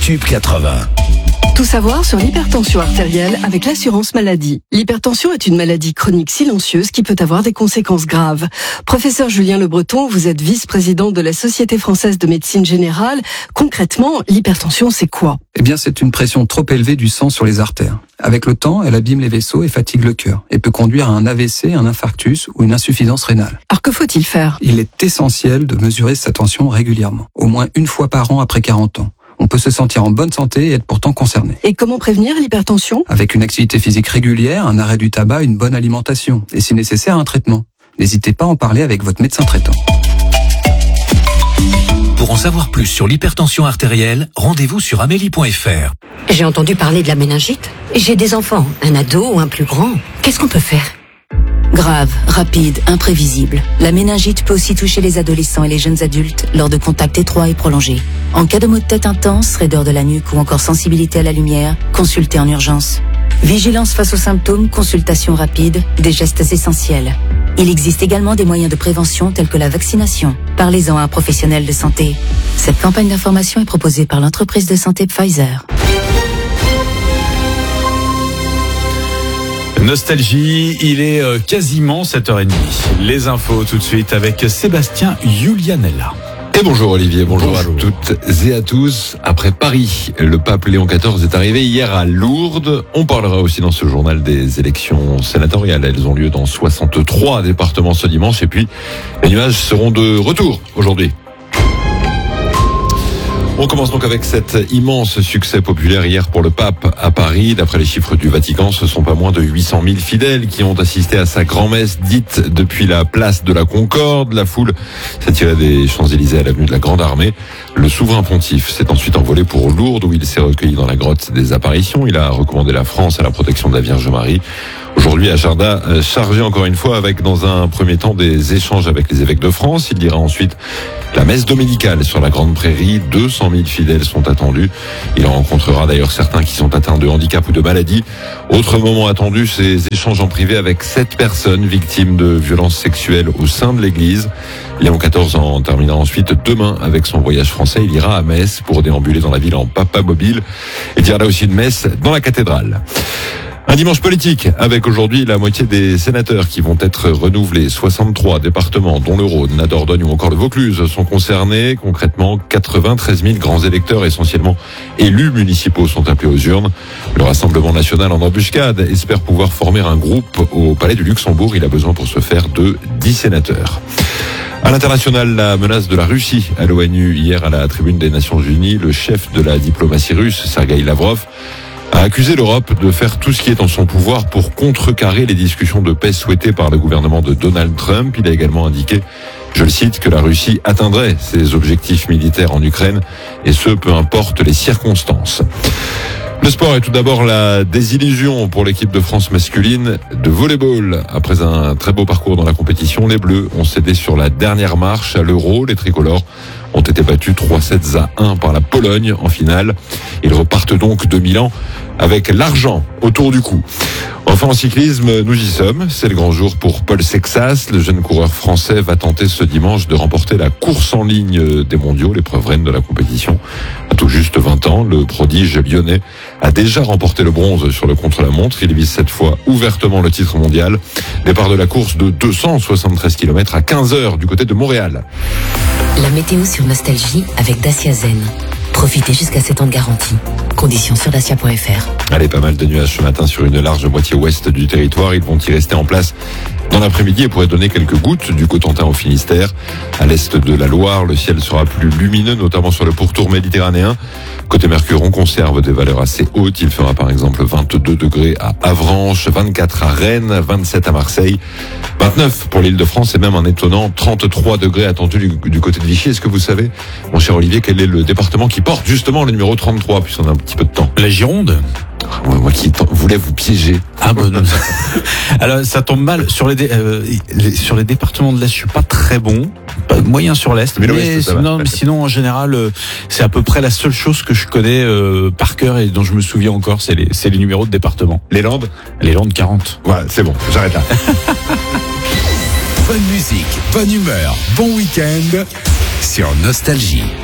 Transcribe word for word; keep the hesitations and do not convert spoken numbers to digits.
Tube quatre-vingts. Tout savoir sur l'hypertension artérielle avec l'assurance maladie. L'hypertension est une maladie chronique silencieuse qui peut avoir des conséquences graves. Professeur Julien Le Breton, vous êtes vice-président de la Société française de médecine générale. Concrètement, l'hypertension, c'est quoi ? Eh bien, c'est une pression trop élevée du sang sur les artères. Avec le temps, elle abîme les vaisseaux et fatigue le cœur et peut conduire à un A V C, un infarctus ou une insuffisance rénale. Alors que faut-il faire ? Il est essentiel de mesurer sa tension régulièrement, au moins une fois par an après quarante ans. On peut se sentir en bonne santé et être pourtant concerné. Et comment prévenir l'hypertension ? Avec une activité physique régulière, un arrêt du tabac, une bonne alimentation et si nécessaire un traitement. N'hésitez pas à en parler avec votre médecin traitant. Pour en savoir plus sur l'hypertension artérielle, rendez-vous sur amélie point f r. J'ai entendu parler de la méningite. J'ai des enfants, un ado ou un plus grand. Qu'est-ce qu'on peut faire ? Grave, rapide, imprévisible. La méningite peut aussi toucher les adolescents et les jeunes adultes lors de contacts étroits et prolongés. En cas de maux de tête intense, raideur de la nuque ou encore sensibilité à la lumière, consultez en urgence. Vigilance face aux symptômes, consultation rapide, des gestes essentiels. Il existe également des moyens de prévention tels que la vaccination. Parlez-en à un professionnel de santé. Cette campagne d'information est proposée par l'entreprise de santé Pfizer. Nostalgie, il est quasiment sept heures trente. Les infos tout de suite avec Sébastien Julianella. Et bonjour Olivier, bonjour, bonjour à toutes et à tous. Après Paris, le pape Léon quatorze est arrivé hier à Lourdes. On parlera aussi dans ce journal des élections sénatoriales. Elles ont lieu dans soixante-trois départements ce dimanche. Et puis, les nuages seront de retour aujourd'hui. On commence donc avec cet immense succès populaire hier pour le pape à Paris. D'après les chiffres du Vatican, ce sont pas moins de huit cent mille fidèles qui ont assisté à sa grand-messe dite depuis la place de la Concorde. La foule s'est tirée des Champs-Élysées à l'avenue de la Grande Armée. Le souverain pontife s'est ensuite envolé pour Lourdes où il s'est recueilli dans la grotte des apparitions. Il a recommandé la France à la protection de la Vierge Marie. Aujourd'hui, agenda chargé encore une fois avec dans un premier temps des échanges avec les évêques de France. Il dira ensuite la messe dominicale sur la Grande Prairie. deux cent mille fidèles sont attendus. Il rencontrera d'ailleurs certains qui sont atteints de handicap ou de maladie. Autre moment attendu, ces échanges en privé avec sept personnes victimes de violences sexuelles au sein de l'église. Léon quatorze en terminera ensuite demain avec son voyage français. Il ira à Metz pour déambuler dans la ville en papa mobile et dira là aussi une messe dans la cathédrale. Un dimanche politique avec aujourd'hui la moitié des sénateurs qui vont être renouvelés. soixante-trois départements dont le Rhône, la Dordogne ou encore le Vaucluse sont concernés. Concrètement, quatre-vingt-treize mille grands électeurs, essentiellement élus municipaux, sont appelés aux urnes. Le Rassemblement national en embuscade espère pouvoir former un groupe au Palais du Luxembourg. Il a besoin pour ce faire de dix sénateurs. À l'international, la menace de la Russie à l'ONU hier à la tribune des Nations Unies. Le chef de la diplomatie russe, Sergueï Lavrov, a accusé l'Europe de faire tout ce qui est en son pouvoir pour contrecarrer les discussions de paix souhaitées par le gouvernement de Donald Trump. Il a également indiqué, je le cite, que la Russie atteindrait ses objectifs militaires en Ukraine, et ce, peu importe les circonstances. Le sport est tout d'abord la désillusion pour l'équipe de France masculine de volleyball. Après un très beau parcours dans la compétition, les Bleus ont cédé sur la dernière marche à l'Euro. Les tricolores ont été battus trois sets à un par la Pologne en finale. Ils repartent donc de Milan avec l'argent autour du cou. Enfin en cyclisme, nous y sommes. C'est le grand jour pour Paul Sexas. Le jeune coureur français va tenter ce dimanche de remporter la course en ligne des mondiaux, l'épreuve reine de la compétition. À tout juste vingt ans, le prodige lyonnais a déjà remporté le bronze sur le contre-la-montre. Il vise cette fois ouvertement le titre mondial. Départ de la course de deux cent soixante-treize kilomètres à quinze heures du côté de Montréal. La météo sur Nostalgie avec Dacia Zen. Profitez jusqu'à sept ans de garantie. Conditions sur dacia point f r. Allez, pas mal de nuages ce matin sur une large moitié ouest du territoire. Ils vont y rester en place dans l'après-midi et pourraient donner quelques gouttes du Cotentin au Finistère. À l'est de la Loire, le ciel sera plus lumineux, notamment sur le pourtour méditerranéen. Côté Mercure, on conserve des valeurs assez hautes. Il fera par exemple vingt-deux degrés à Avranches, vingt-quatre à Rennes, vingt-sept à Marseille, vingt-neuf pour l'Île-de-France et même un étonnant trente-trois degrés attendus du, du côté de Vichy. Est-ce que vous savez, mon cher Olivier, quel est le département qui porte justement le numéro trente-trois, puisqu'on a un petit peu de temps? La Gironde. Moi qui voulais vous piéger. Ah bon, non. Alors ça tombe mal sur les, dé, euh, les sur les départements de l'Est. Je suis pas très bon, pas moyen sur l'Est. Mais, mais sinon, mais sinon en général, euh, c'est à peu près la seule chose que je connais euh, par cœur et dont je me souviens encore, c'est les c'est les numéros de département. Les Landes. Les Landes quarante. Voilà, c'est bon, j'arrête là. Bonne musique, bonne humeur, bon week-end sur Nostalgie.